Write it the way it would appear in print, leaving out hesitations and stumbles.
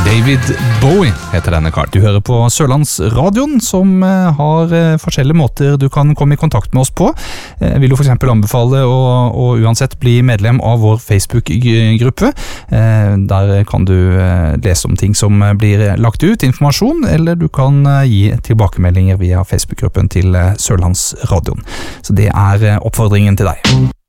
David Bowie heter denne kart. Du hører på Sørlandsradioen, som har forskjellige måter du kan komme i kontakt med oss på. Jeg vil jo for eksempel anbefale å uansett bli medlem av vår Facebook-gruppe. Der kan du lese om ting som blir lagt ut, informasjon, eller du kan gi tilbakemeldinger via Facebook-gruppen til Sørlandsradioen. Så det er oppfordringen til deg.